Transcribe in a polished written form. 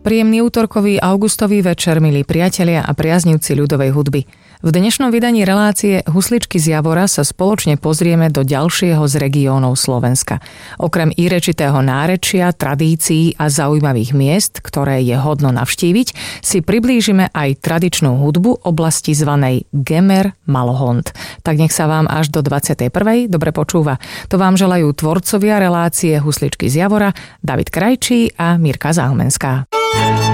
Príjemný útorkový augustový večer, milí priatelia a priaznivci ľudovej hudby. V dnešnom vydaní relácie Husličky z Javora sa spoločne pozrieme do ďalšieho z regiónov Slovenska. Okrem írečitého nárečia, tradícií a zaujímavých miest, ktoré je hodno navštíviť, si priblížime aj tradičnú hudbu oblasti zvanej Gemer Malohont. Tak nech sa vám až do 21. dobre počúva. To vám želajú tvorcovia relácie Husličky z Javora, David Krajčí a Mirka Záhumenská.